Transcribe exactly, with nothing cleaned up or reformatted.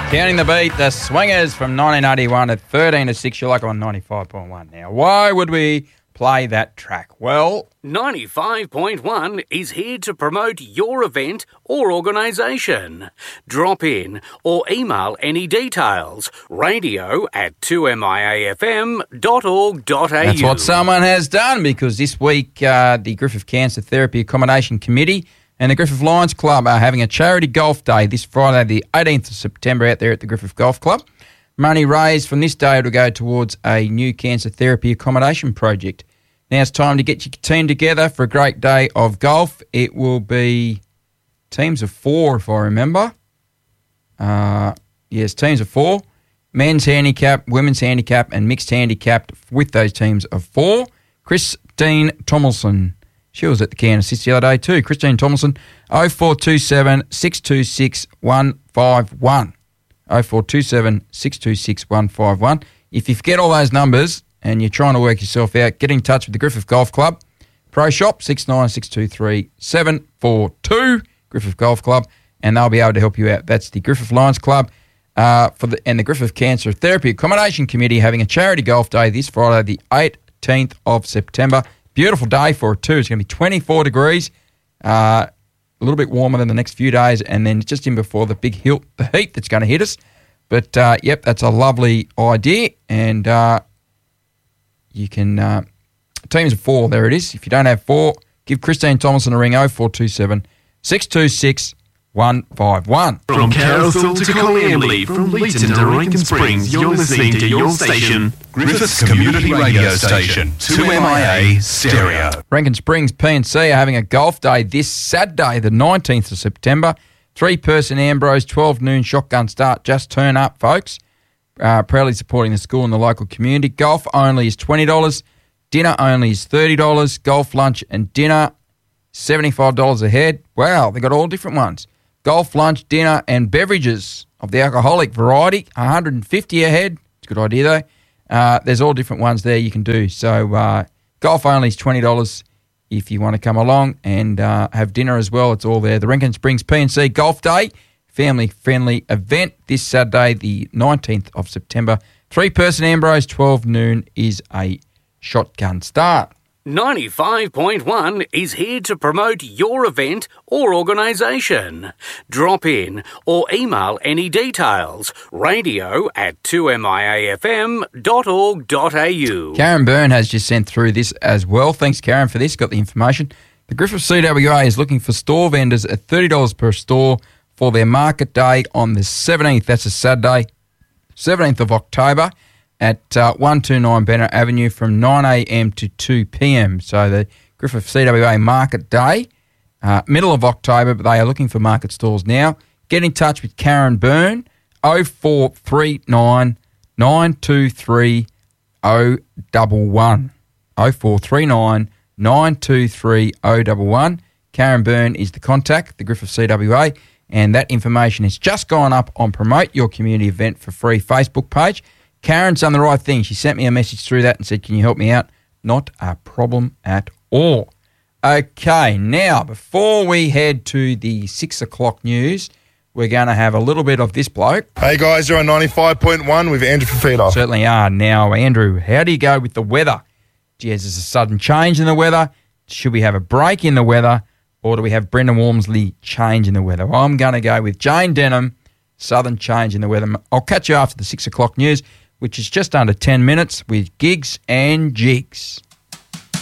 Counting the beat, the Swingers from nineteen eighty-one at thirteen to six. You're like on ninety-five point one now. Why would we play that track? Well, ninety-five point one is here to promote your event or organisation. Drop in or email any details. Radio at two m i a f m dot org dot a u. That's what someone has done, because this week uh, the Griffith Cancer Therapy Accommodation Committee and the Griffith Lions Club are having a charity golf day this Friday, the eighteenth of September, out there at the Griffith Golf Club. Money raised from this day will go towards a new cancer therapy accommodation project. Now it's time to get your team together for a great day of golf. It will be teams of four, if I remember. Uh, yes, teams of four. Men's handicap, women's handicap, and mixed handicap with those teams of four. Christine Tomlinson. She was at the Kansas City the other day too. Christine Tomlinson, oh four two seven, six two six, one five one. oh four two seven, six two six, one five one. If you forget all those numbers and you're trying to work yourself out, get in touch with the Griffith Golf Club. Pro Shop, six nine six two three, seven four two, Griffith Golf Club, and they'll be able to help you out. That's the Griffith Lions Club uh, for the and the Griffith Cancer Therapy Accommodation Committee having a charity golf day this Friday, the eighteenth of September. Beautiful day for it too. It's going to be twenty-four degrees, uh, a little bit warmer than the next few days, and then just in before the big hill, the heat that's going to hit us. But, uh, yep, that's a lovely idea, and uh, you can, uh, teams of four, there it is. If you don't have four, give Christine Tomlinson a ring, oh four two seven, six two six, one five one. From Carrollsville to Coleambally, from Leeton to Rankin Springs, you're listening to your station, Griffith's Community Radio Station, two M I A Stereo. Rankin Springs P and C are having a golf day this Saturday, the nineteenth of September. Three-person Ambrose, twelve noon shotgun start. Just turn up, folks. Uh, proudly supporting the school and the local community. Golf only is twenty dollars. Dinner only is thirty dollars. Golf lunch and dinner, seventy-five dollars a head. Wow, they got all different ones. Golf, lunch, dinner, and beverages of the alcoholic variety, one hundred fifty dollars a head. It's a good idea, though. Uh, there's all different ones there you can do. So uh, golf only is twenty dollars if you want to come along and uh, have dinner as well. It's all there. The Rankin Springs P and C Golf Day, family-friendly event this Saturday, the nineteenth of September. Three-person Ambrose, twelve noon is a shotgun start. ninety-five point one is here to promote your event or organisation. Drop in or email any details. Radio at two m i a f m dot org dot a u. Karen Byrne has just sent through this as well. Thanks, Karen, for this. Got the information. The Griffith C W A is looking for store vendors at thirty dollars per store for their market day on the seventeenth. That's a Saturday, seventeenth of October. At uh, one two nine Bennett Avenue from nine a m to two p m. So the Griffith C W A Market Day, uh, middle of October, but they are looking for market stalls now. Get in touch with Karen Byrne, oh four three nine, nine two three, oh one one. oh four three nine, nine two three, oh one one. Karen Byrne is the contact, the Griffith C W A, and that information has just gone up on Promote Your Community Event for Free Facebook page. Karen's done the right thing. She sent me a message through that and said, can you help me out? Not a problem at all. Okay, now, before we head to the six o'clock news, we're going to have a little bit of this bloke. Hey, guys, you're on ninety-five point one with Andrew Fafita. Certainly are. Now, Andrew, how do you go with the weather? Geez, there's a sudden change in the weather. Should we have a break in the weather, or do we have Brendan Walmsley change in the weather? Well, I'm going to go with Jane Denham, sudden change in the weather. I'll catch you after the six o'clock news, which is just under ten minutes with Gigs and Jigs.